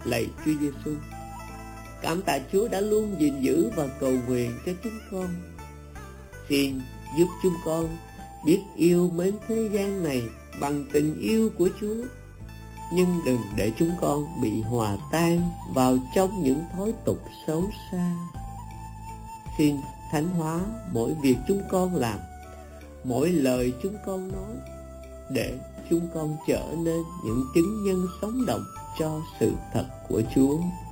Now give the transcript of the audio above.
lạy Chúa Giêsu. Cảm tạ Chúa đã luôn gìn giữ và cầu nguyện cho chúng con. Xin giúp chúng con biết yêu mến thế gian này bằng tình yêu của Chúa, nhưng đừng để chúng con bị hòa tan vào trong những thói tục xấu xa. Xin thánh hóa mỗi việc chúng con làm, mỗi lời chúng con nói, để chúng con trở nên những chứng nhân sống động cho sự thật của Chúa.